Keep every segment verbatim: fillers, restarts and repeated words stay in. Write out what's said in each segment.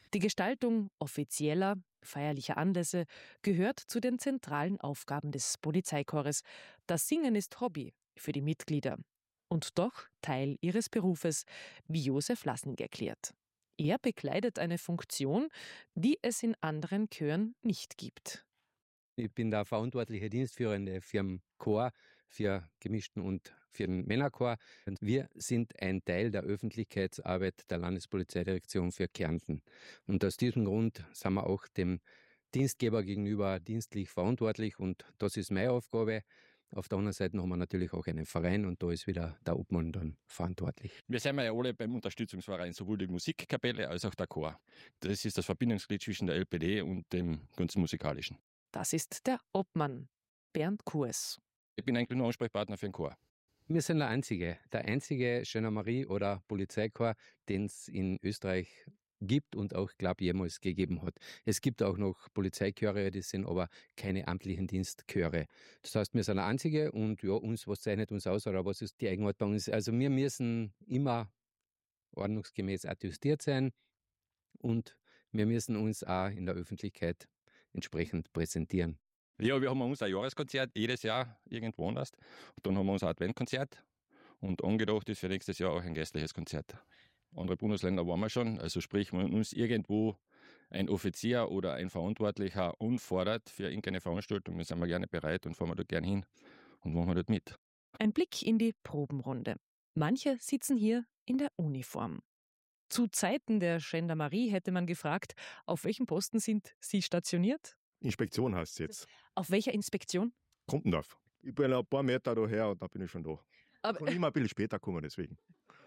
Die Gestaltung offizieller, feierlicher Anlässe gehört zu den zentralen Aufgaben des Polizeikorps. Das Singen ist Hobby für die Mitglieder und doch Teil ihres Berufes, wie Josef Lassnig erklärt. Er bekleidet eine Funktion, die es in anderen Chören nicht gibt. Ich bin der verantwortliche Dienstführende für den Chor, für gemischten und für den Männerchor. Und wir sind ein Teil der Öffentlichkeitsarbeit der Landespolizeidirektion für Kärnten. Und aus diesem Grund sind wir auch dem Dienstgeber gegenüber dienstlich verantwortlich und das ist meine Aufgabe. Auf der anderen Seite haben wir natürlich auch einen Verein und da ist wieder der Obmann dann verantwortlich. Wir sind ja alle beim Unterstützungsverein, sowohl die Musikkapelle als auch der Chor. Das ist das Verbindungsglied zwischen der L P D und dem ganzen Musikalischen. Das ist der Obmann, Bernd Kurs. Ich bin eigentlich nur Ansprechpartner für den Chor. Wir sind der einzige, der einzige Gendarmerie- oder Polizeichor, den es in Österreich gibt und auch, glaube ich, jemals gegeben hat. Es gibt auch noch Polizeichöre, das sind aber keine amtlichen Dienstchöre. Das heißt, wir sind der einzige und ja, uns, was zeichnet uns aus oder was ist die Eigenart bei uns? Also wir müssen immer ordnungsgemäß attestiert sein und wir müssen uns auch in der Öffentlichkeit entsprechend präsentieren. Ja, wir haben unser Jahreskonzert jedes Jahr irgendwo anders. Und dann haben wir unser Adventkonzert und angedacht ist für nächstes Jahr auch ein geistliches Konzert. Andere Bundesländer waren wir schon, also sprich, wenn uns irgendwo ein Offizier oder ein Verantwortlicher anfordert für irgendeine Veranstaltung, dann sind wir gerne bereit und fahren wir dort gerne hin und machen wir dort mit. Ein Blick in die Probenrunde. Manche sitzen hier in der Uniform. Zu Zeiten der Gendarmerie hätte man gefragt, auf welchem Posten sind Sie stationiert? Inspektion heißt es jetzt. Auf welcher Inspektion? Kumpendorf. Ich bin ein paar Meter daher und da bin ich schon da. Aber Kann immer ein bisschen später kommen, deswegen.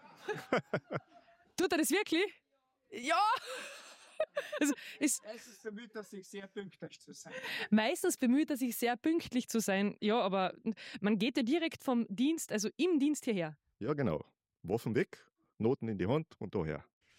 tut er das wirklich? Ja! Also ist Meistens bemüht er sich, sehr pünktlich zu sein. meistens bemüht er sich sehr pünktlich zu sein. Ja, aber man geht ja direkt vom Dienst, also im Dienst hierher. Ja, genau. Waffen weg, Noten in die Hand und daher.